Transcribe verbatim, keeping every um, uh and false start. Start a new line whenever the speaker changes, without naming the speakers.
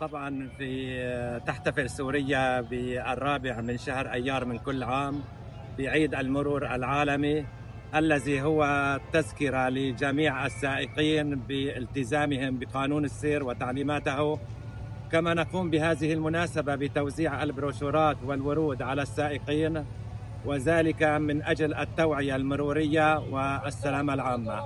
طبعا في تحتفل سوريا بالرابع من شهر أيار من كل عام بعيد المرور العالمي، الذي هو تذكرة لجميع السائقين بالتزامهم بقانون السير وتعليماته. كما نقوم بهذه المناسبة بتوزيع البروشورات والورود على السائقين، وذلك من أجل التوعية المرورية والسلامة العامة.